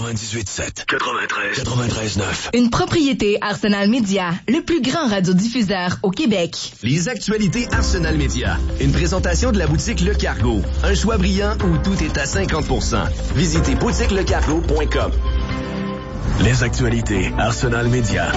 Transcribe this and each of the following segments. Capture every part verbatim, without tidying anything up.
quatre-vingt-dix-huit sept, quatre-vingt-treize, quatre-vingt-treize neuf. Une propriété Arsenal Média, le plus grand radiodiffuseur au Québec. Les actualités Arsenal Média. Une présentation de la boutique Le Cargo. Un choix brillant où tout est à cinquante pour cent. Visitez boutique le cargo point com. Les actualités Arsenal Média.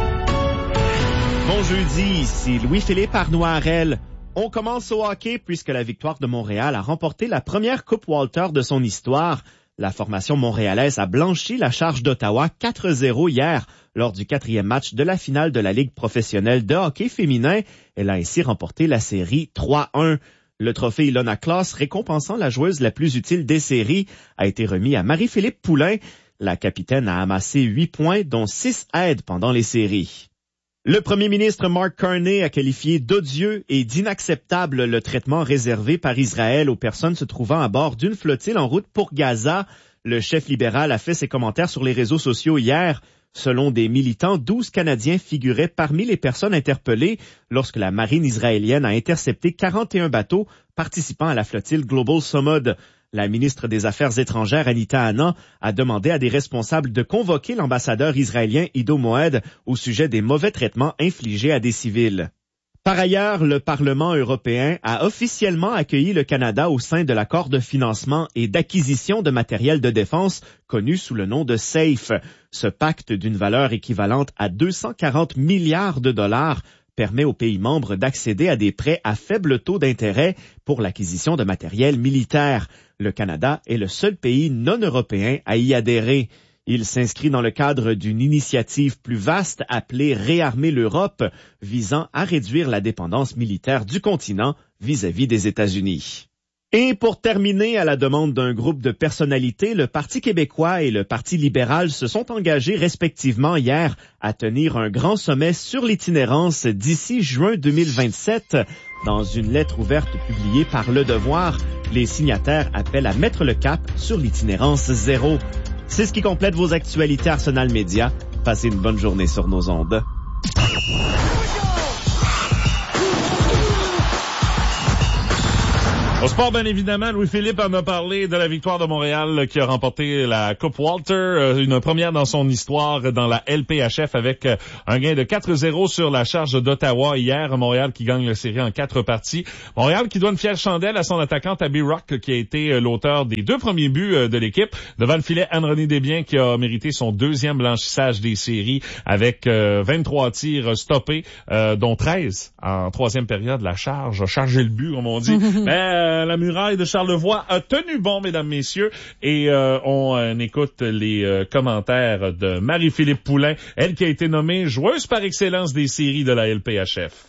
Bon jeudi, ici Louis-Philippe Arnoirel. On commence au hockey puisque la Victoire de Montréal a remporté la première Coupe Walter de son histoire. La formation montréalaise a blanchi la charge d'Ottawa quatre zéro hier lors du quatrième match de la finale de la Ligue professionnelle de hockey féminin. Elle a ainsi remporté la série trois un. Le trophée Ilona Kloss, récompensant la joueuse la plus utile des séries, a été remis à Marie-Philippe Poulin. La capitaine a amassé huit points, dont six aides pendant les séries. Le premier ministre Mark Carney a qualifié d'odieux et d'inacceptable le traitement réservé par Israël aux personnes se trouvant à bord d'une flottille en route pour Gaza. Le chef libéral a fait ses commentaires sur les réseaux sociaux hier. Selon des militants, douze Canadiens figuraient parmi les personnes interpellées lorsque la marine israélienne a intercepté quarante et un bateaux participant à la flottille Global Samud. La ministre des Affaires étrangères, Anita Anand, a demandé à des responsables de convoquer l'ambassadeur israélien Ido Moed au sujet des mauvais traitements infligés à des civils. Par ailleurs, le Parlement européen a officiellement accueilli le Canada au sein de l'accord de financement et d'acquisition de matériel de défense connu sous le nom de SAFE. Ce pacte d'une valeur équivalente à deux cent quarante milliards de dollars permet aux pays membres d'accéder à des prêts à faible taux d'intérêt pour l'acquisition de matériel militaire. Le Canada est le seul pays non européen à y adhérer. Il s'inscrit dans le cadre d'une initiative plus vaste appelée Réarmer l'Europe, visant à réduire la dépendance militaire du continent vis-à-vis des États-Unis. Et pour terminer, à la demande d'un groupe de personnalités, le Parti québécois et le Parti libéral se sont engagés respectivement hier à tenir un grand sommet sur l'itinérance d'ici juin deux mille vingt-sept. Dans une lettre ouverte publiée par Le Devoir, les signataires appellent à mettre le cap sur l'itinérance zéro. C'est ce qui complète vos actualités Arsenal Média. Passez une bonne journée sur nos ondes. Au sport, bien évidemment, Louis-Philippe en a parlé de la victoire de Montréal qui a remporté la Coupe Walter, une première dans son histoire dans la L P H F avec un gain de quatre zéro sur la charge d'Ottawa hier. Montréal qui gagne la série en quatre parties. Montréal qui doit une fière chandelle à son attaquante Abby Rock qui a été l'auteur des deux premiers buts de l'équipe. Devant le filet, Anne-Renée Desbiens qui a mérité son deuxième blanchissage des séries avec vingt-trois tirs stoppés, euh, dont treize en troisième période. La charge a chargé le but, comme on dit. Mais la muraille de Charlevoix a tenu bon, mesdames, messieurs, et euh, on euh, écoute les euh, commentaires de Marie-Philippe Poulin, elle qui a été nommée joueuse par excellence des séries de la L P H F.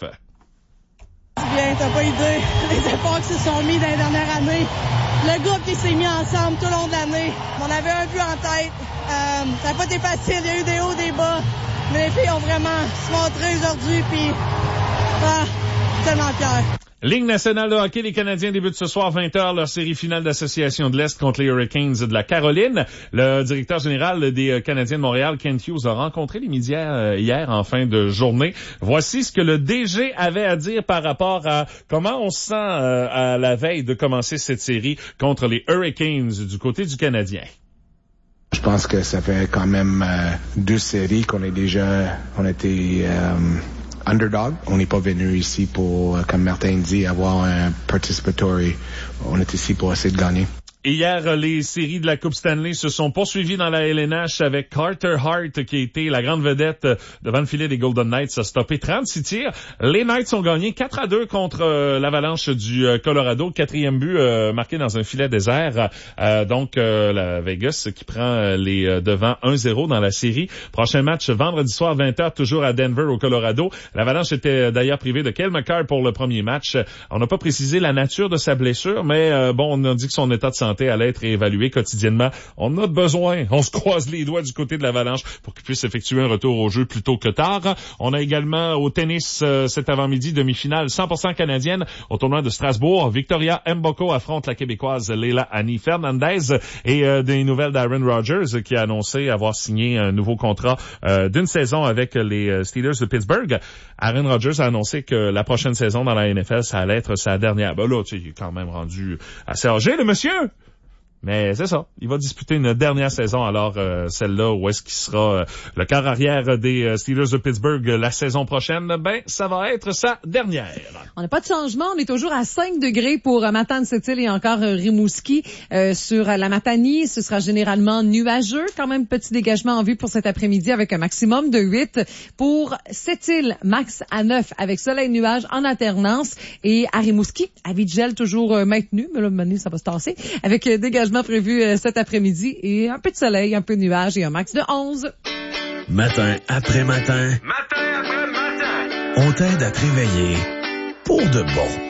Bien, t'as pas idée, les efforts qui se sont mis dans les dernières années, le groupe qui s'est mis ensemble tout au long de l'année, on avait un but en tête, euh, ça n'a pas été facile, il y a eu des hauts, des bas, mais les filles ont vraiment se montré aujourd'hui, puis ah, tellement fiers. Ligue nationale de hockey, les Canadiens débutent ce soir vingt heures leur série finale d'association de l'Est contre les Hurricanes de la Caroline. Le directeur général des Canadiens de Montréal, Kent Hughes, a rencontré les médias hier en fin de journée. Voici ce que le D G avait à dire par rapport à comment on se sent à la veille de commencer cette série contre les Hurricanes du côté du Canadien. Je pense que ça fait quand même euh, deux séries qu'on est déjà, on était euh, underdog. On n'est pas venu ici pour, comme Martin dit, avoir un participatory. On est ici pour essayer de gagner. Et hier, les séries de la Coupe Stanley se sont poursuivies dans la L N H avec Carter Hart qui a été la grande vedette devant le filet des Golden Knights, a stoppé trente-six tirs. Les Knights ont gagné quatre à deux contre euh, l'Avalanche du euh, Colorado. Quatrième but euh, marqué dans un filet désert. Euh, donc, euh, la Vegas qui prend euh, les euh, devants un zéro dans la série. Prochain match vendredi soir, vingt heures, toujours à Denver au Colorado. L'Avalanche était d'ailleurs privée de Cale Makar pour le premier match. On n'a pas précisé la nature de sa blessure, mais euh, bon, on a dit que son état de santé à être évalué quotidiennement. On a besoin, on se croise les doigts du côté de l'Avalanche pour qu'il puisse effectuer un retour au jeu plus tôt que tard. On a également au tennis euh, cet avant-midi, demi-finale cent pour cent canadienne au tournoi de Strasbourg. Victoria Mboko affronte la Québécoise Leila Annie Fernandez et euh, des nouvelles d'Aaron Rodgers qui a annoncé avoir signé un nouveau contrat euh, d'une saison avec les Steelers de Pittsburgh. Aaron Rodgers a annoncé que la prochaine saison dans la N F L, ça allait être sa dernière. Ben là, tu sais, il est quand même rendu assez âgé, le monsieur! Mais c'est ça, il va disputer une dernière saison, alors euh, celle-là où est-ce qu'il sera euh, le quart arrière des euh, Steelers de Pittsburgh euh, la saison prochaine, ben ça va être sa dernière. On n'a pas de changement, on est toujours à cinq degrés pour euh, Matane-Sept-Îles et encore euh, Rimouski. Euh, sur euh, la Matanie, ce sera généralement nuageux, quand même petit dégagement en vue pour cet après-midi avec un maximum de huit. Pour Sept-Îles, max à neuf avec soleil et nuages en alternance, et à Rimouski, avis de gel toujours euh, maintenu, mais là, maintenant, ça va se tasser, avec euh, dégagement prévu euh, cet après-midi et un peu de soleil, un peu de nuages et un max de onze. Matin après matin. Matin après matin. On t'aide à te réveiller pour de bon.